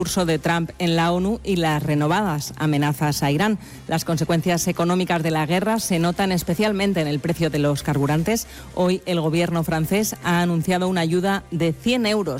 discurso de Trump en la ONU y las renovadas amenazas a Irán. Las consecuencias económicas de la guerra se notan especialmente en el precio de los carburantes. Hoy el gobierno francés ha anunciado una ayuda de 100 euros